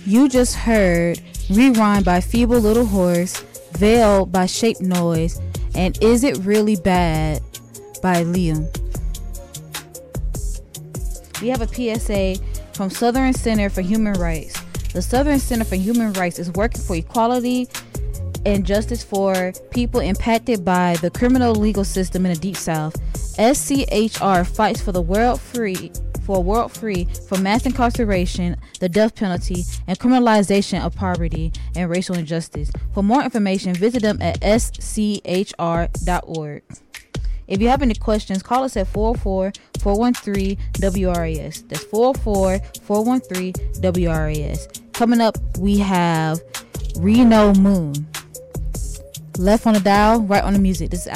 You just heard Rewind by Feeble Little Horse, Veil by Shape Noise, and Is It Really Bad by Liam. We have a PSA from Southern Center for Human Rights. The Southern Center for Human Rights is working for equality and justice for people impacted by the criminal legal system in the Deep South. SCHR fights for a world free from mass incarceration, the death penalty, and criminalization of poverty and racial injustice. For more information, visit them at schr.org. If you have any questions, call us at 404-413-WRAS. That's 404-413-WRAS. Coming up, we have Reno Moon. Left on the dial, right on the music. This is